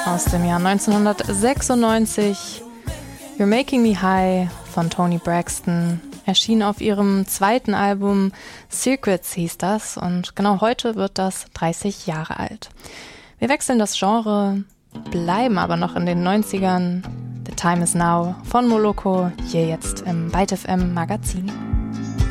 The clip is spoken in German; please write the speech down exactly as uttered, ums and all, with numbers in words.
aus dem Jahr neunzehnhundertsechsundneunzig. You're Making Me High von Toni Braxton erschien auf ihrem zweiten Album Secrets hieß das und genau heute wird das dreißig Jahre alt. Wir wechseln das Genre, bleiben aber noch in den neunzigern. The Time Is Now von Moloko, hier jetzt im Byte F M Magazin.